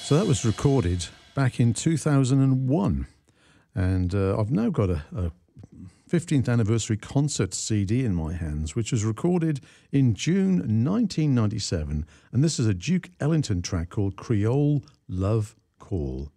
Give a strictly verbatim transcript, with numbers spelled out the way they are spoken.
So that was recorded back in two thousand one. And uh, I've now got a, a fifteenth anniversary concert C D in my hands, which was recorded in June nineteen ninety-seven. And this is a Duke Ellington track called Creole Love Call.